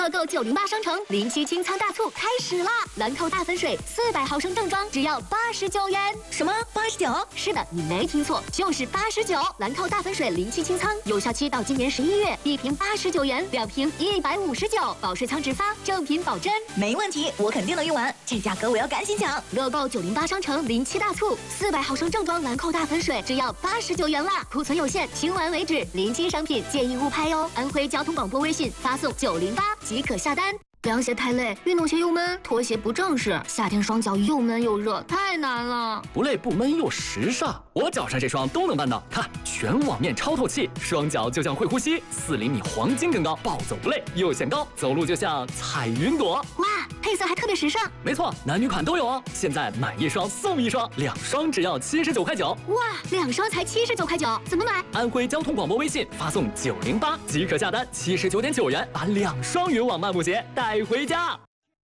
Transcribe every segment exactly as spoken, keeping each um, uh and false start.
乐购九零八商城临期清仓大促开始啦！兰蔻大粉水四百毫升正装只要八十九元。 什么？八十九？ 是的，你没听错，就是八十九。兰蔻大粉水临期清仓，有效期到今年十一月，一瓶八十九元，两瓶一百五十九，保税仓直发，正品保真。 没问题，我肯定能用完，这价格我要赶紧抢！ 乐购九零八商城临期大促，四百毫升正装兰蔻大粉水只要八十九元啦，库存有限，清完为止，临期商品建议勿拍哟。安徽交通广播微信发送九零八即可下单。凉鞋太累，运动鞋又闷，拖鞋不正式，夏天双脚又闷又热，太难了。 不累不闷又时尚，我脚上这双都能办到。看，全网面超透气，双脚就像会呼吸，四厘米黄金更高，暴走不累，又显高，走路就像踩云朵。 哇，配色还特别时尚。 没错，男女款都有哦。现在买一双送一双，两双只要七十九块九。 哇，两双才七十九块九，怎么买？ 安徽交通广播微信发送九零八即可下单，七十九点九元把两双云网漫步鞋带回家。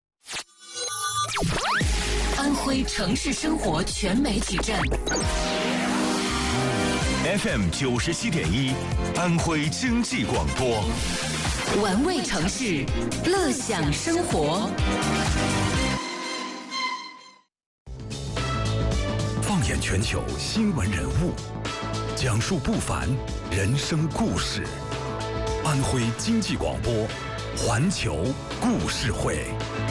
安徽城市生活全媒体站 F M 九十七点一，安徽经济广播， 玩味城市，乐享生活。 放眼全球新闻人物，讲述不凡人生故事。安徽经济广播，环球故事会。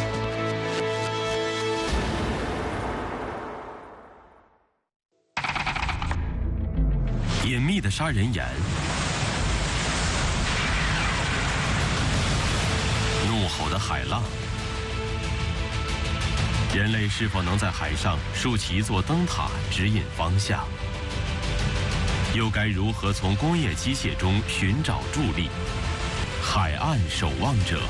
隐秘的杀人眼，怒吼的海浪，人类是否能在海上竖起一座灯塔，指引方向？又该如何从工业机械中寻找助力？海岸守望者。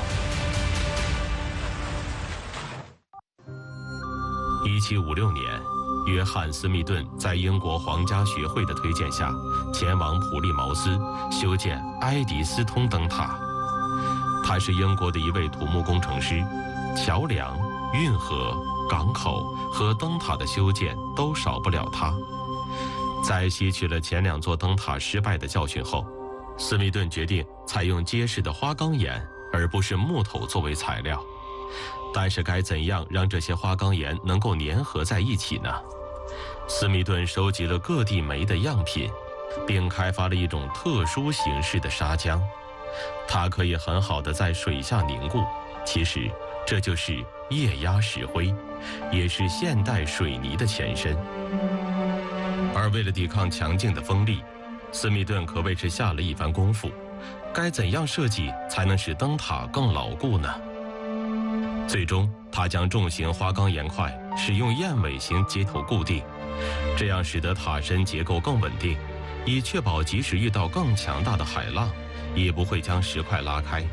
一七五六年。约翰·斯密顿在英国皇家学会的推荐下，前往普利茅斯修建埃迪斯通灯塔。他是英国的一位土木工程师，桥梁、运河、港口和灯塔的修建都少不了他。在吸取了前两座灯塔失败的教训后，斯密顿决定采用结实的花岗岩，而不是木头作为材料。但是该怎样让这些花岗岩能够粘合在一起呢？斯密顿收集了各地煤的样品，并开发了一种特殊形式的砂浆，它可以很好的在水下凝固。其实这就是液压石灰，也是现代水泥的前身。而为了抵抗强劲的风力，斯密顿可谓是下了一番功夫。该怎样设计才能使灯塔更牢固呢？最终，他将重型花岗岩块使用燕尾形接头固定，这样使得塔身结构更稳定，以确保即使遇到更强大的海浪，也不会将石块拉开。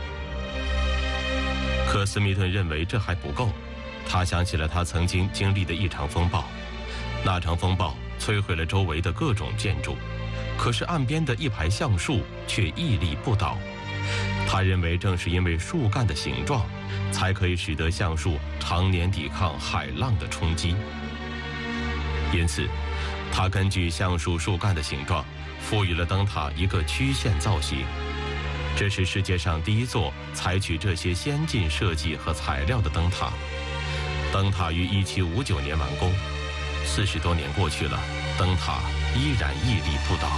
可斯密顿认为这还不够，他想起了他曾经经历的一场风暴，那场风暴摧毁了周围的各种建筑，可是岸边的一排橡树却屹立不倒。他认为正是因为树干的形状，才可以使得橡树常年抵抗海浪的冲击。因此，他根据橡树树干的形状，赋予了灯塔一个曲线造型。这是世界上第一座采取这些先进设计和材料的灯塔。灯塔于一七五九年完工，四十多年过去了，灯塔依然屹立不倒。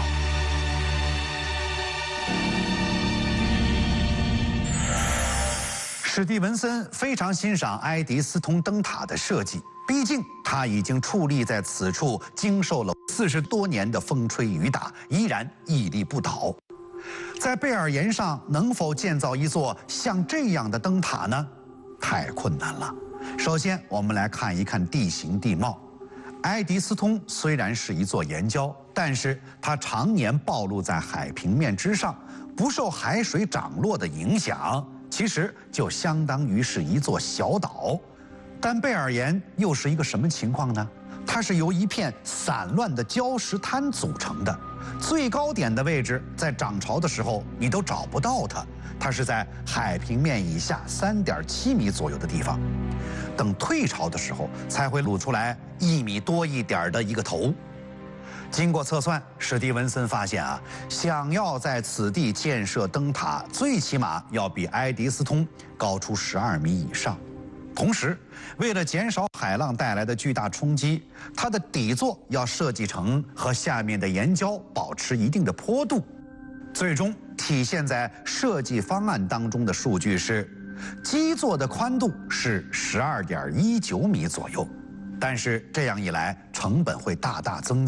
史蒂文森非常欣赏埃迪斯通灯塔的设计，毕竟他已经矗立在此处，经受了四十多年的风吹雨打，依然屹立不倒。在贝尔岩上能否建造一座像这样的灯塔呢？太困难了。首先，我们来看一看地形地貌。埃迪斯通虽然是一座岩礁，但是它常年暴露在海平面之上，不受海水涨落的影响。其实就相当于是一座小岛，但贝尔岩又是一个什么情况呢？它是由一片散乱的礁石滩组成的，最高点的位置在涨潮的时候你都找不到它，它是在海平面以下三点七米左右的地方，等退潮的时候才会露出来一米多一点的一个头。 经过测算，史蒂文森发现啊，想要在此地建设灯塔，最起码要比爱迪斯通高出十二米以上。同时，为了减少海浪带来的巨大冲击，它的底座要设计成和下面的岩礁保持一定的坡度。最终体现在设计方案当中的数据是，基座的宽度是十二点一九米左右。但是这样一来，成本会大大增加。